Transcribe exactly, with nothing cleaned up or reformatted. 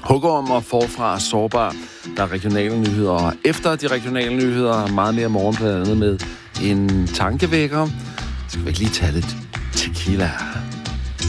Hugorm og forfra sårbar. Der er regionale nyheder, og efter de regionale nyheder meget mere morgen blandt andet med en tankevækker. Skal vi ikke lige tage lidt tequila?